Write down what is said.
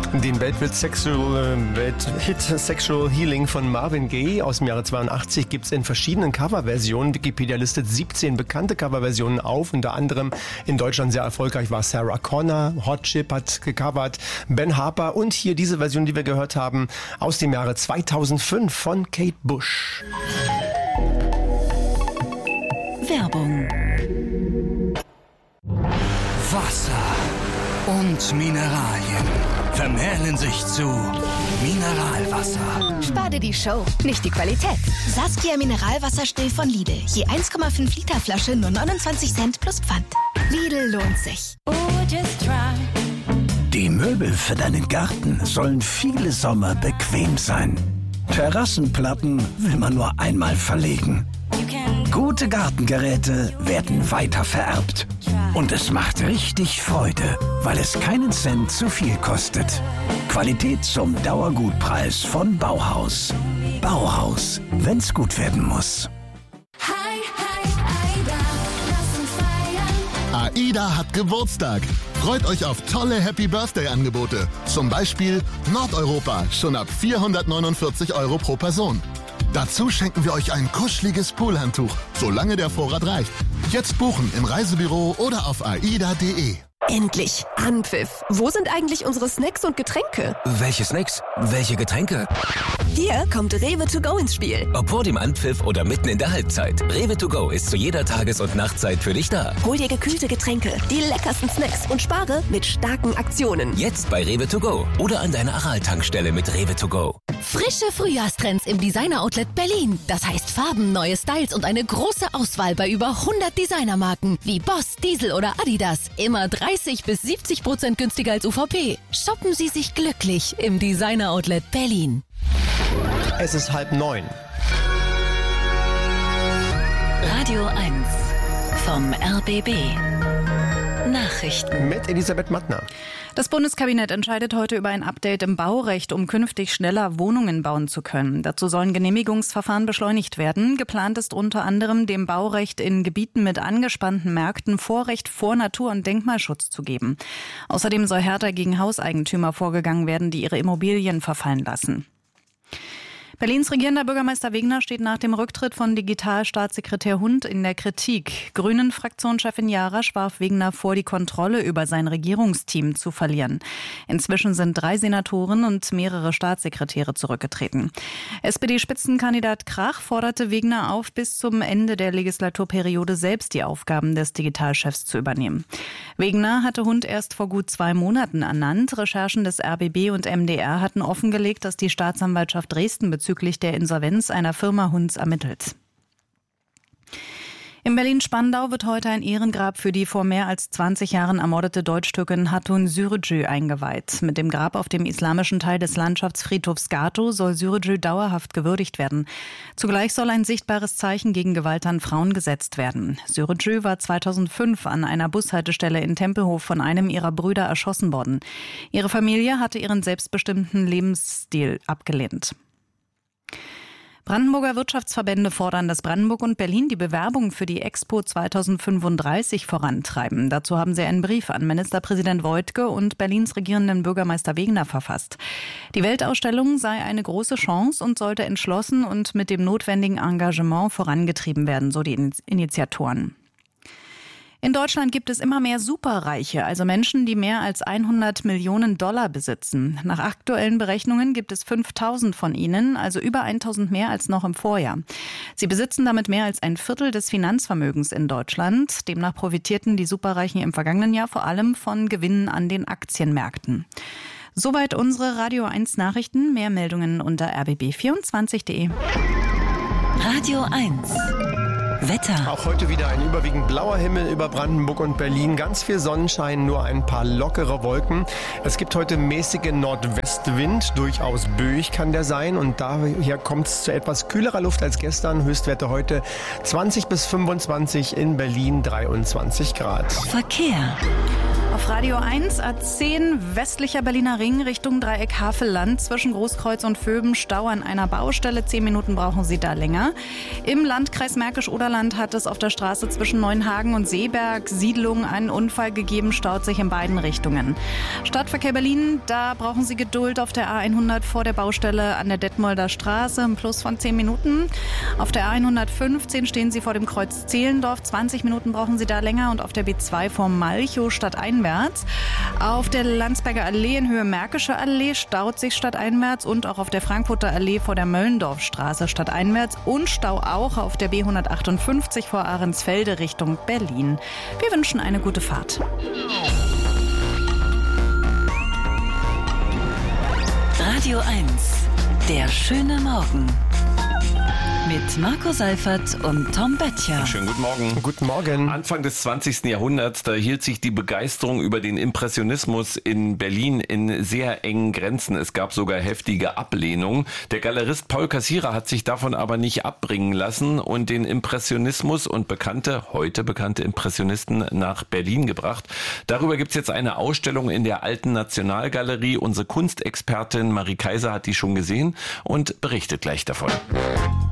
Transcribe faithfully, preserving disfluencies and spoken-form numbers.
Den Welthit Sexual, Welthit Sexual Healing von Marvin Gaye aus dem Jahre zweiundachtzig gibt es in verschiedenen Coverversionen. Wikipedia listet siebzehn bekannte Coverversionen auf. Unter anderem in Deutschland sehr erfolgreich war Sarah Connor, Hot Chip hat gecovert, Ben Harper und hier diese Version, die wir gehört haben, aus dem Jahre zweitausendfünf von Kate Bush. Werbung. Wasser und Mineralien vermählen sich zu Mineralwasser. Spar dir die Show, nicht die Qualität. Saskia Mineralwasser still von Lidl. Je eins Komma fünf Liter Flasche nur neunundzwanzig Cent plus Pfand. Lidl lohnt sich. Oh, just try. Die Möbel für deinen Garten sollen viele Sommer bequem sein. Terrassenplatten will man nur einmal verlegen. Gute Gartengeräte werden weiter vererbt. Und es macht richtig Freude, weil es keinen Cent zu viel kostet. Qualität zum Dauergutpreis von Bauhaus. Bauhaus, wenn's gut werden muss. Hi, hi, Aida, lass uns feiern. AIDA hat Geburtstag. Freut euch auf tolle Happy-Birthday-Angebote. Zum Beispiel Nordeuropa, schon ab vierhundertneunundvierzig Euro pro Person. Dazu schenken wir euch ein kuscheliges Poolhandtuch, solange der Vorrat reicht. Jetzt buchen im Reisebüro oder auf aida punkt de. Endlich! Anpfiff! Wo sind eigentlich unsere Snacks und Getränke? Welche Snacks? Welche Getränke? Hier kommt Rewe to go ins Spiel. Ob vor dem Anpfiff oder mitten in der Halbzeit. Rewe to go ist zu jeder Tages- und Nachtzeit für dich da. Hol dir gekühlte Getränke, die leckersten Snacks und spare mit starken Aktionen. Jetzt bei Rewe to go oder an deiner Aral-Tankstelle mit Rewe to go. Frische Frühjahrstrends im Designer-Outlet Berlin. Das heißt Farben, neue Styles und eine große Auswahl bei über hundert Designermarken wie Boss, Diesel oder Adidas. Immer dreißig bis siebzig Prozent günstiger als U V P. Shoppen Sie sich glücklich im Designer-Outlet Berlin. Es ist halb neun. Radio eins vom R B B. Nachrichten. Mit Elisabeth Mattner. Das Bundeskabinett entscheidet heute über ein Update im Baurecht, um künftig schneller Wohnungen bauen zu können. Dazu sollen Genehmigungsverfahren beschleunigt werden. Geplant ist unter anderem, dem Baurecht in Gebieten mit angespannten Märkten Vorrecht vor Natur- und Denkmalschutz zu geben. Außerdem soll härter gegen Hauseigentümer vorgegangen werden, die ihre Immobilien verfallen lassen. Berlins regierender Bürgermeister Wegner steht nach dem Rücktritt von Digitalstaatssekretär Hund in der Kritik. Grünen-Fraktionschefin Jarasch warf Wegner vor, die Kontrolle über sein Regierungsteam zu verlieren. Inzwischen sind drei Senatoren und mehrere Staatssekretäre zurückgetreten. S P D-Spitzenkandidat Krach forderte Wegner auf, bis zum Ende der Legislaturperiode selbst die Aufgaben des Digitalchefs zu übernehmen. Wegner hatte Hund erst vor gut zwei Monaten ernannt. Recherchen des R B B und M D R hatten offengelegt, dass die Staatsanwaltschaft Dresden bezüglich der Insolvenz einer Firma Hunds ermittelt. In Berlin-Spandau wird heute ein Ehrengrab für die vor mehr als zwanzig Jahren ermordete Deutsch-Türkin Hatun Sürücü eingeweiht. Mit dem Grab auf dem islamischen Teil des Landschaftsfriedhofs Gato soll Sürücü dauerhaft gewürdigt werden. Zugleich soll ein sichtbares Zeichen gegen Gewalt an Frauen gesetzt werden. Sürücü war zweitausendfünf an einer Bushaltestelle in Tempelhof von einem ihrer Brüder erschossen worden. Ihre Familie hatte ihren selbstbestimmten Lebensstil abgelehnt. Brandenburger Wirtschaftsverbände fordern, dass Brandenburg und Berlin die Bewerbung für die Expo zweitausendfünfunddreißig vorantreiben. Dazu haben sie einen Brief an Ministerpräsident Woidke und Berlins regierenden Bürgermeister Wegner verfasst. Die Weltausstellung sei eine große Chance und sollte entschlossen und mit dem notwendigen Engagement vorangetrieben werden, so die Initiatoren. In Deutschland gibt es immer mehr Superreiche, also Menschen, die mehr als hundert Millionen Dollar besitzen. Nach aktuellen Berechnungen gibt es fünftausend von ihnen, also über tausend mehr als noch im Vorjahr. Sie besitzen damit mehr als ein Viertel des Finanzvermögens in Deutschland. Demnach profitierten die Superreichen im vergangenen Jahr vor allem von Gewinnen an den Aktienmärkten. Soweit unsere Radio eins Nachrichten. Mehr Meldungen unter r b b vierundzwanzig punkt de. Radio eins. Wetter. Auch heute wieder ein überwiegend blauer Himmel über Brandenburg und Berlin. Ganz viel Sonnenschein, nur ein paar lockere Wolken. Es gibt heute mäßige Nordwestwind, durchaus böig kann der sein. Und daher kommt es zu etwas kühlerer Luft als gestern. Höchstwerte heute zwanzig bis fünfundzwanzig, in Berlin dreiundzwanzig Grad. Verkehr. Auf Radio eins A zehn westlicher Berliner Ring Richtung Dreieck Havelland zwischen Großkreuz und Vöben Stau an einer Baustelle. Zehn Minuten brauchen Sie da länger. Im Landkreis Märkisch-Oder Sauerland hat es auf der Straße zwischen Neuenhagen und Seeberg Siedlung einen Unfall gegeben, staut sich in beiden Richtungen. Stadtverkehr Berlin, da brauchen Sie Geduld auf der A hundert vor der Baustelle an der Detmolder Straße, im Plus von zehn Minuten. Auf der A hundertfünfzehn stehen Sie vor dem Kreuz Zehlendorf, zwanzig Minuten brauchen Sie da länger, und auf der B zwei vor Malchow stadteinwärts. Auf der Landsberger Allee in Höhe Märkische Allee staut sich stadteinwärts und auch auf der Frankfurter Allee vor der Möllendorfstraße stadteinwärts und Stau auch auf der B hundertachtundfünfzig vor Ahrensfelde Richtung Berlin. Wir wünschen eine gute Fahrt. Radio eins, der schöne Morgen. Mit Marco Seifert und Tom Böttcher. Schönen guten Morgen. Guten Morgen. Anfang des zwanzigsten Jahrhunderts, da hielt sich die Begeisterung über den Impressionismus in Berlin in sehr engen Grenzen. Es gab sogar heftige Ablehnung. Der Galerist Paul Kassierer hat sich davon aber nicht abbringen lassen und den Impressionismus und bekannte, heute bekannte Impressionisten nach Berlin gebracht. Darüber gibt's jetzt eine Ausstellung in der Alten Nationalgalerie. Unsere Kunstexpertin Marie Kaiser hat die schon gesehen und berichtet gleich davon.